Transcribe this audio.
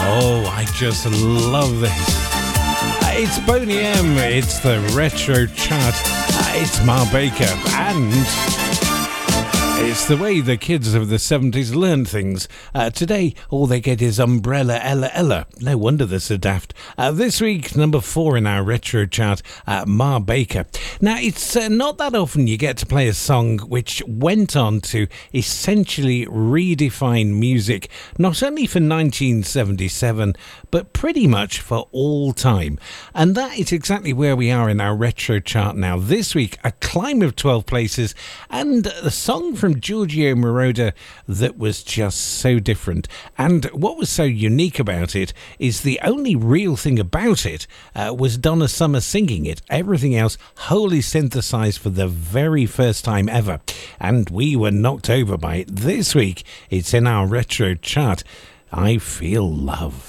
Oh, I just love this. It's Boney M, it's the Retro Chart, it's Ma Baker, and it's the way the kids of the 70s learned things. Today, all they get is Umbrella Ella Ella. No wonder they're so daft. This week, number 4 in our Retro Chart, Ma Baker. Now, it's not that often you get to play a song which went on to essentially redefine music, not only for 1977, but pretty much for all time. And that is exactly where we are in our Retro Chart now. This week, a climb of 12 places, and a song from Giorgio Moroder that was just so different. And what was so unique about it is the only real thing about it was Donna Summer singing it. Everything else wholly synthesized for the very first time ever. And we were knocked over by it. This week, it's in our Retro Chart. I Feel Love.